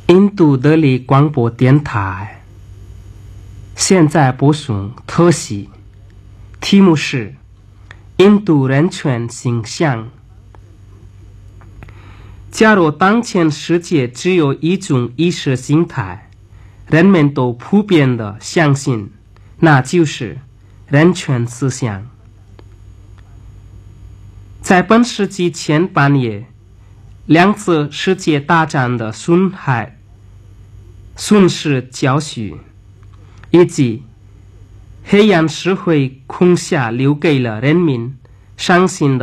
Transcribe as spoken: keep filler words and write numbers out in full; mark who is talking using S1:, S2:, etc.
S1: 印度德里广播电台现在播送特辑，题目是印度人权形象。假如当前世界只有一种意识形态，人们都普遍地相信，那就是人权思想。在本世纪前半叶，两次世界大战的损害、损失教训，以及黑暗社会空下留给了人民伤心的